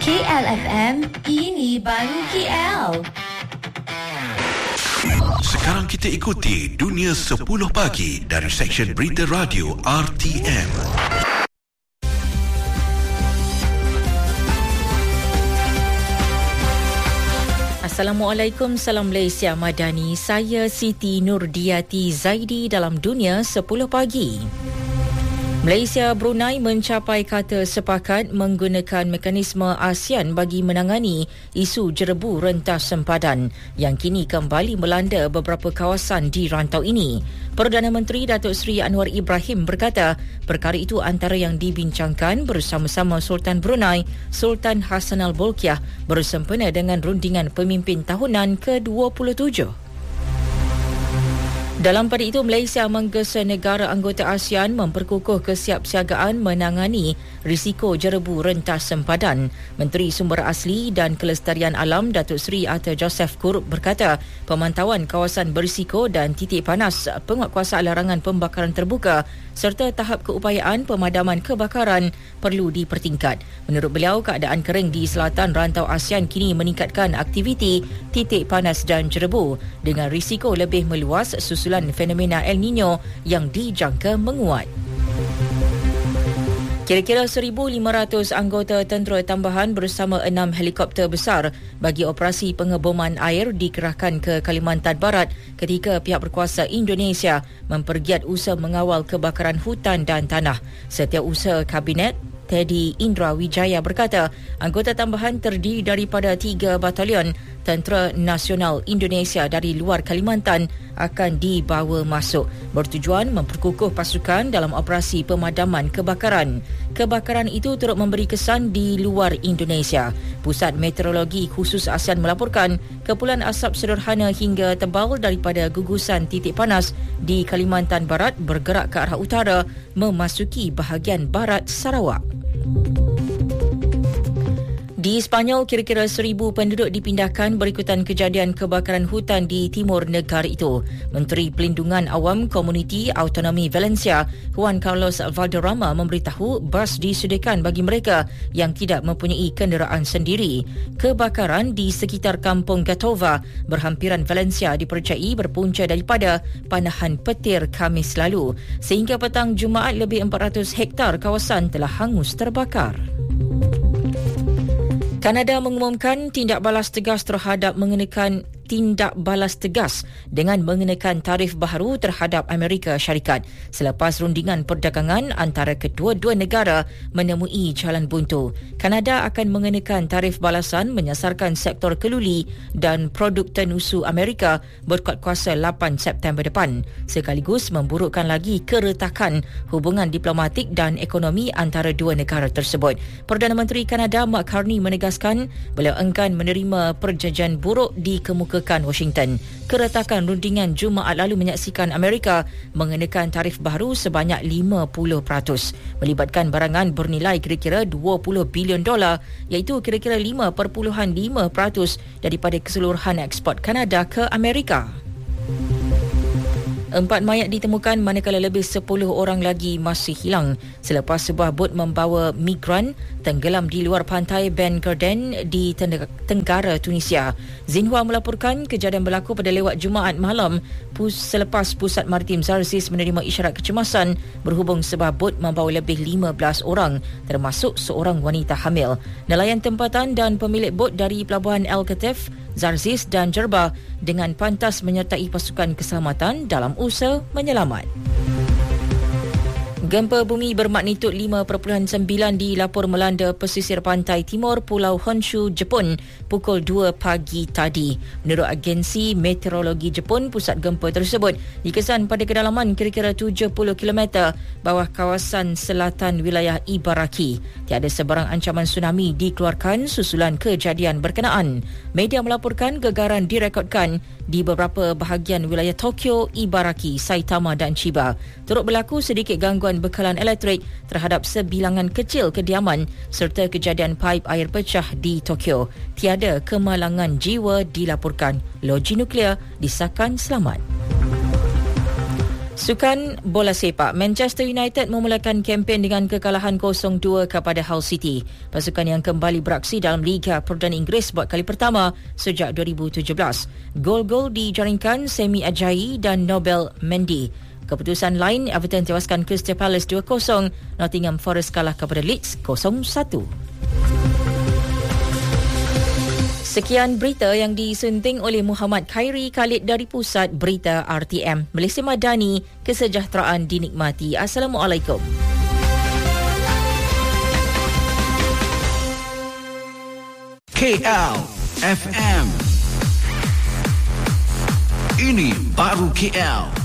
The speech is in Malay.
KLFM, ini baru KL. Sekarang kita ikuti Dunia 10 Pagi dari Seksyen Berita Radio RTM. Assalamualaikum, salam Malaysia Madani. Saya Siti Nurdiati Zaidi dalam Dunia 10 Pagi. Malaysia Brunei mencapai kata sepakat menggunakan mekanisme ASEAN bagi menangani isu jerebu rentas sempadan yang kini kembali melanda beberapa kawasan di rantau ini. Perdana Menteri Datuk Seri Anwar Ibrahim berkata perkara itu antara yang dibincangkan bersama-sama Sultan Brunei, Sultan Hassanal Bolkiah bersempena dengan rundingan pemimpin tahunan ke-27. Dalam pada itu, Malaysia menggesa negara anggota ASEAN memperkukuh kesiapsiagaan menangani risiko jerebu rentas sempadan. Menteri Sumber Asli dan Kelestarian Alam Datuk Seri Arthur Joseph Kur berkata pemantauan kawasan berisiko dan titik panas penguatkuasaan larangan pembakaran terbuka serta tahap keupayaan pemadaman kebakaran perlu dipertingkat. Menurut beliau, keadaan kering di selatan rantau ASEAN kini meningkatkan aktiviti titik panas dan jerebu dengan risiko lebih meluas susulan fenomena El Nino yang dijangka menguat. Kira-kira 1,500 anggota tentera tambahan bersama 6 helikopter besar bagi operasi pengeboman air dikerahkan ke Kalimantan Barat ketika pihak berkuasa Indonesia mempergiat usaha mengawal kebakaran hutan dan tanah. Setiausaha Kabinet Teddy Indra Wijaya berkata anggota tambahan terdiri daripada 3 batalion Tentera Nasional Indonesia dari luar Kalimantan akan dibawa masuk bertujuan memperkukuh pasukan dalam operasi pemadaman kebakaran. Kebakaran itu turut memberi kesan di luar Indonesia. Pusat Meteorologi Khusus ASEAN melaporkan kepulan asap sederhana hingga tebal daripada gugusan titik panas di Kalimantan Barat bergerak ke arah utara memasuki bahagian barat Sarawak. Di Sepanyol, kira-kira 1,000 penduduk dipindahkan berikutan kejadian kebakaran hutan di timur negara itu. Menteri Pelindungan Awam Komuniti Autonomi Valencia, Juan Carlos Valderrama memberitahu bas disediakan bagi mereka yang tidak mempunyai kenderaan sendiri. Kebakaran di sekitar kampung Gatova, berhampiran Valencia dipercayai berpunca daripada panahan petir Khamis lalu. Sehingga petang Jumaat, lebih 400 hektar kawasan telah hangus terbakar. Kanada mengumumkan tindak balas tegas dengan mengenakan tarif baharu terhadap Amerika Syarikat selepas rundingan perdagangan antara kedua-dua negara menemui jalan buntu. Kanada akan mengenakan tarif balasan menyasarkan sektor keluli dan produk tenusu Amerika berkuat kuasa 8 September depan, sekaligus memburukkan lagi keretakan hubungan diplomatik dan ekonomi antara dua negara tersebut. Perdana Menteri Kanada Mark Carney menegaskan beliau enggan menerima perjanjian buruk dikemukakan Washington. Keretakan rundingan Jumaat lalu menyaksikan Amerika mengenakan tarif baru sebanyak 50%, melibatkan barangan bernilai kira-kira $20 bilion, iaitu kira-kira 5.5% daripada keseluruhan ekspor Kanada ke Amerika. 4 mayat ditemukan manakala lebih 10 orang lagi masih hilang selepas sebuah bot membawa migran tenggelam di luar pantai Ben Garden di tenggara Tunisia. Xinhua melaporkan kejadian berlaku pada lewat Jumaat malam selepas Pusat Maritim Zarzis menerima isyarat kecemasan berhubung sebuah bot membawa lebih 15 orang termasuk seorang wanita hamil. Nelayan tempatan dan pemilik bot dari pelabuhan El Katif, Zarzis dan Jerba dengan pantas menyertai pasukan keselamatan dalam usaha menyelamat. Gempa bumi bermagnitud 5.9 dilapor melanda pesisir pantai timur Pulau Honshu, Jepun pukul 2 pagi tadi. Menurut agensi meteorologi Jepun, pusat gempa tersebut dikesan pada kedalaman kira-kira 70 km bawah kawasan selatan wilayah Ibaraki. Tiada sebarang ancaman tsunami dikeluarkan susulan kejadian berkenaan. Media melaporkan gegaran direkodkan di beberapa bahagian wilayah Tokyo, Ibaraki, Saitama dan Chiba. Turut berlaku sedikit gangguan bekalan elektrik terhadap sebilangan kecil kediaman serta kejadian paip air pecah di Tokyo. Tiada kemalangan jiwa dilaporkan. Loji nuklear disahkan selamat. Sukan bola sepak, Manchester United memulakan kempen dengan kekalahan 0-2 kepada Hull City. Pasukan yang kembali beraksi dalam Liga Perdana Inggeris buat kali pertama sejak 2017. Gol-gol dijaringkan Semi Ajayi dan Nobel Mendy. Keputusan lain, Everton tewaskan Crystal Palace 2-0, Nottingham Forest kalah kepada Leeds 0-1. Sekian berita yang disunting oleh Muhammad Khairi Khalid dari Pusat Berita RTM. Malaysia Madani, kesejahteraan dinikmati. Assalamualaikum. KL FM. Ini baru KL.